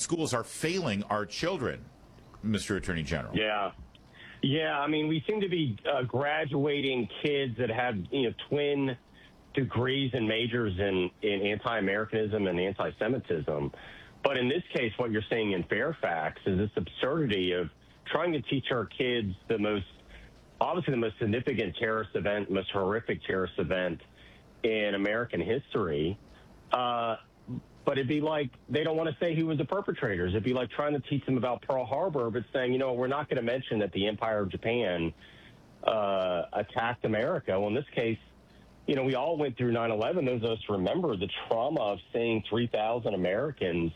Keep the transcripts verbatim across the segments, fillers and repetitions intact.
schools are failing our children, Mister Attorney General. Yeah. Yeah, I mean, we seem to be uh, graduating kids that have, you know, twin degrees and majors in, in anti-Americanism and anti-Semitism. But in this case, what you're seeing in Fairfax is this absurdity of trying to teach our kids the most, obviously the most significant terrorist event, most horrific terrorist event in American history. Uh, but it'd be like they don't want to say who was the perpetrators. It'd be like trying to teach them about Pearl Harbor, but saying, you know, we're not going to mention that the Empire of Japan uh, attacked America. Well, in this case, you know, we all went through nine eleven. Those of us remember the trauma of seeing three thousand Americans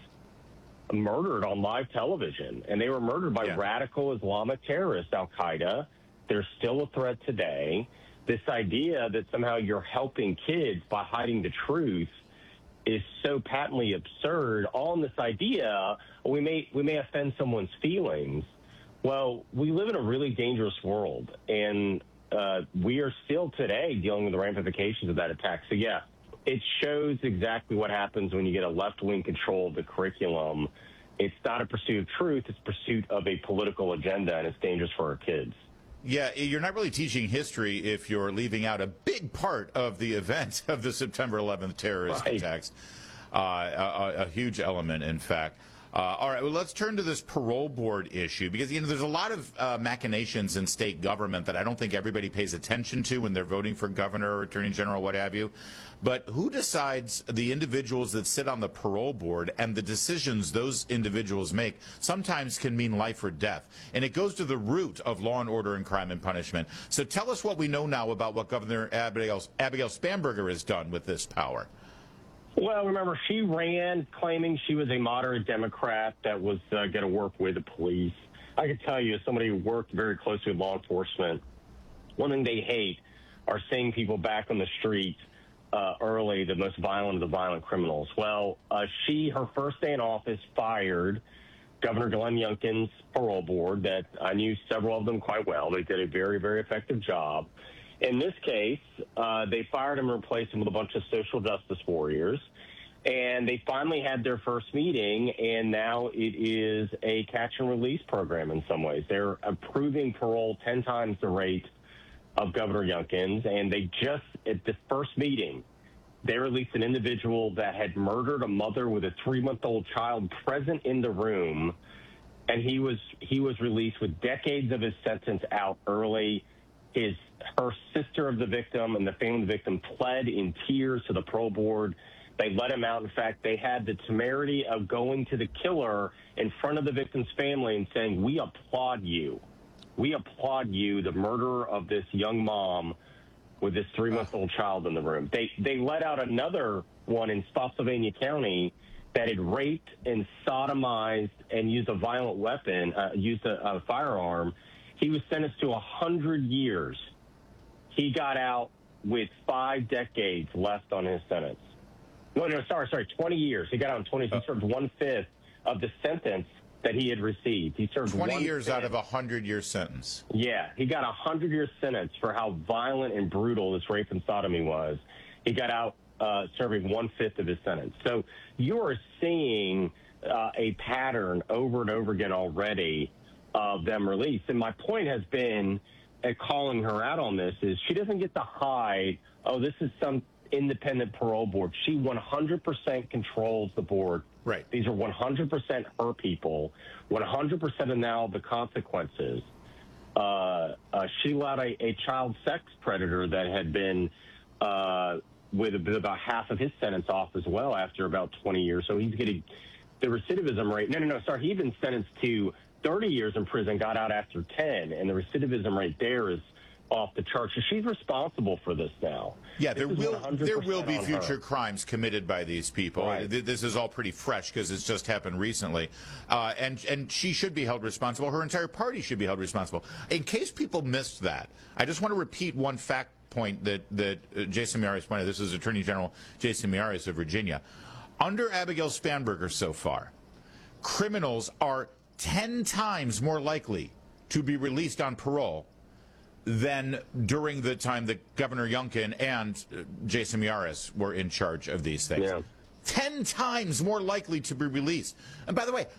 murdered on live television. And they were murdered by yeah. radical Islamic terrorists, Al-Qaeda. They're still a threat today. This idea that somehow you're helping kids by hiding the truth is so patently absurd. All in this idea, we may we may offend someone's feelings. Well, we live in a really dangerous world, and uh, we are still today dealing with the ramifications of that attack. So, yeah, it shows exactly what happens when you get a left-wing control of the curriculum. It's not a pursuit of truth. It's pursuit of a political agenda, and it's dangerous for our kids. Yeah, you're not really teaching history if you're leaving out a big part of the event of the September eleventh terrorist right. attacks. Uh, a, a huge element, in fact. Uh, all right, well, let's turn to this parole board issue, because, you know, there's a lot of uh, machinations in state government that I don't think everybody pays attention to when they're voting for governor or attorney general, what have you. But who decides the individuals that sit on the parole board, and the decisions those individuals make sometimes can mean life or death. And it goes to the root of law and order and crime and punishment. So tell us what we know now about what Governor Abigail, Abigail Spanberger has done with this power. Well, remember, she ran claiming she was a moderate Democrat that was uh, going to work with the police. I can tell you, as somebody who worked very closely with law enforcement, one thing they hate are seeing people back on the street uh, early, the most violent of the violent criminals. Well, uh, she, her first day in office, fired Governor Glenn Youngkin's parole board that I knew several of them quite well. They did a very, very effective job. In this case, uh, they fired him and replaced him with a bunch of social justice warriors. And they finally had their first meeting, and now it is a catch and release program in some ways. They're approving parole ten times the rate of Governor Youngkin's, and they just, at the first meeting, they released an individual that had murdered a mother with a three-month-old child present in the room, and he was he was released with decades of his sentence out early. His her sister of the victim and the family of the victim pled in tears to the parole board. They let him out. In fact, they had the temerity of going to the killer in front of the victim's family and saying, "We applaud you. We applaud you, the murderer of this young mom with this three-month-old child in the room." They they let out another one in Spotsylvania County that had raped and sodomized and used a violent weapon, uh, used a, a firearm. He was sentenced to one hundred years. He got out with five decades left on his sentence. No, no, sorry, sorry, twenty years. He got out in twenty. He served one-fifth of the sentence that he had received. He served twenty years out of a hundred-year sentence. Yeah, he got a hundred-year sentence for how violent and brutal this rape and sodomy was. He got out uh, serving one-fifth of his sentence. So you are seeing uh, a pattern over and over again already of them released. And my point has been, at calling her out on this, is she doesn't get to hide, oh, this is some independent parole board. She one hundred percent controls the board. Right. These are one hundred percent her people, one hundred percent of now the consequences. Uh, uh, she allowed a, a child sex predator that had been uh, with about half of his sentence off as well after about twenty years. So he's getting the recidivism rate. No, no, no, sorry. He'd been sentenced to thirty years in prison, got out after ten, and the recidivism rate there is off the charts. So she's responsible for this now. Yeah, there will there will be future crimes committed by these people. Right. This is all pretty fresh because it's just happened recently, uh, and and she should be held responsible. Her entire party should be held responsible. In case people missed that, I just want to repeat one fact point that that uh, Jason Miyares pointed. This is Attorney General Jason Miyares of Virginia. Under Abigail Spanberger so far, criminals are ten times more likely to be released on parole than during the time that Governor Youngkin and uh, Jason Miyares were in charge of these things. Yeah. Ten times more likely to be released. And by the way,